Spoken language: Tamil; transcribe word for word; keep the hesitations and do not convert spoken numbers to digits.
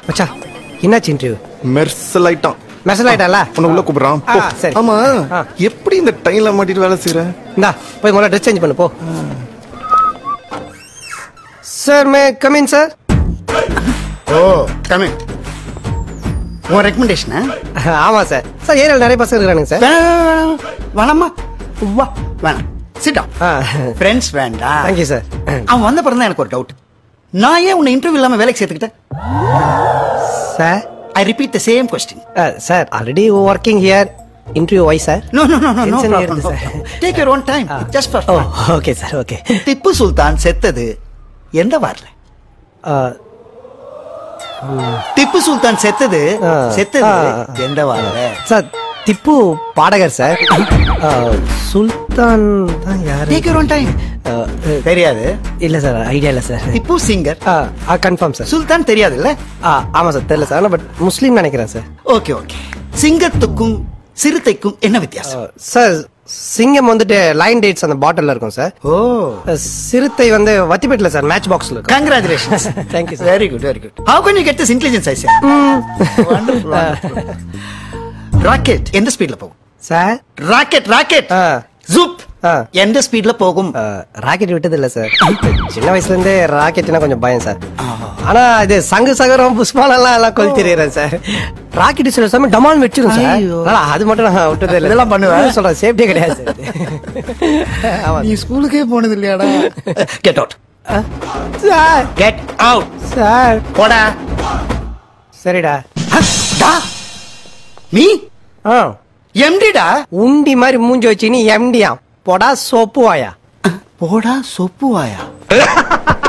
மச்சான் என்னாச்சு இன்டர்வியூ? மெர்சல் ஆயிட்டான். மெசல் ஆயிட்டால உன்னை உள்ள கூப்பிடுறான். ஆ, சரி. ஆமா, ஆ. எப்படி இந்த டைம்ல மாட்டிட்டு வேலை செய்யற? இந்தா போய் முதல்ல ட்ரெஸ் சேஞ்ச் பண்ணு போ. Sir may come in sir. O coming. உன் ரெக்கமெண்டேஷனா? ஆமா சார். சார் ஏரியாவில் நிறைய பசங்க இருக்கிறானுங்க சார். வேணாமா? வா வேணாம். Sit down. ஆ ஃப்ரெண்ட்ஸ் வேண்டாம். Thank you sir. அவன் வந்த பிறகு தான் எனக்கு ஒரு டவுட். நான் ஏன் உன்னை இன்டர்வியூ இல்லாம வேலைக்கு சேர்த்துக்கிட்டேன்? Sir I repeat the same question. Sir already working here. Interview why sir? No no no no no Tension problem. ஏறுது sir. Take your own time. Just for O okay sir okay. Tipu Sultan செத்தது எந்த வார்ல? திப்பு சுல்தான் செத்தது ஆ. செத்தது ஆ. எந்த வார்ல? சார் திப்பு பாடகர் சார். ஆ, சுல்தான் தான் யாரு? Take your own time. ஆ, தெரியாது. இல்ல சார் ஐடியா இல்ல sir. Tipu singer. Confirm sir. சுல்தான் தெரியாது இல்ல? ஆ, ஆமா சார் தெரியல சார். பட் முஸ்லீம் நினைக்கிறேன் சார். Okay okay. சிங்கத்துக்கும் சிறுத்தைக்கும் என்ன வித்தியாசம்? சார் சிங்கம் வந்துட்டு லைன் டேட்ஸ் அந்த பாட்டில்ல இருக்கும் சார். ஓ சிறுத்தை வந்து வத்திப்பேட்டில் சார் மேட்ச் பாக்ஸ்ல இருக்கும். Congratulations. Thank you, sir. Very good very good. How can you get this intelligence I say? Rocket எந்த ஸ்பீட்ல போகும் சார்? ராக்கெட் ராக்கெட் ஆ. ஜூப் ஆ. எந்த ஸ்பீட்ல போகும்? ராக்கெட் விட்டது இல்ல சார். சின்ன வயசுல இருந்தே ராக்கெட்னா கொஞ்சம் பயம் சார். ஆனா இது சங்கு சகரம் புஷ்பாலெல்லாம் எல்லாம் கொல் தெரியுறேன் சார். ராக்கெட் சில சமயம் டமால் வெச்சிரும் சார். ஐயோ. ஆனா அது மட்டும் நான் விட்டது இல்ல. இதெல்லாம் பண்ணுவேன். சொல்றேன் சேஃப்டியே கிடையாது சார். ஆமா நீ ஸ்கூலுக்கே போனது இல்லையாடா? Get out. Sir. Get out. Sir போடா. சரிடா. டா மீ ஆ எம்டிடா. உண்டி மாதிரி மூஞ்சி வச்சு நீ எம்டியா போடா சோப்பு வாயா. போடா சொப்பு வாயா.